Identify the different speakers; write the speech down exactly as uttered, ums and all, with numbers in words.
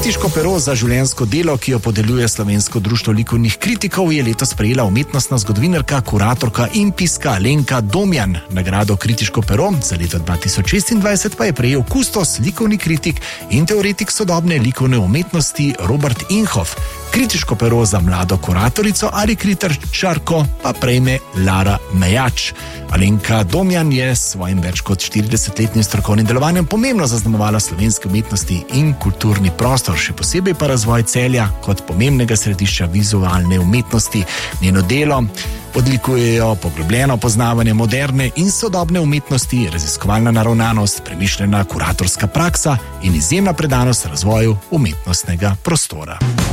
Speaker 1: Kritiško pero za življenjsko delo, ki jo podeljuje Slovensko društvo likovnih kritikov, je letos prejela umetnostna zgodovinarka, kuratorka in piska Alenka Domjan. Nagrado Kritiško pero za leto dva tisoč šestindvajset pa je prejel kustos, likovni kritik in teoretik sodobne likovne umetnosti Robert Inhof. Kritiško pero za mlado kuratorico ali kritičarko pa prejme Lara Mejač. Alenka Domjan je s svojim več kot štiridesetletnim strokovnim delovanjem pomembno zaznamovala slovenske umetnosti in kulturni prostor, še posebej pa razvoj Celja kot pomembnega središča vizualne umetnosti. Njeno delo odlikujejo poglobljeno poznavanje moderne in sodobne umetnosti, raziskovalna naravnanost, premišljena kuratorska praksa in izjemna predanost razvoju umetnostnega prostora.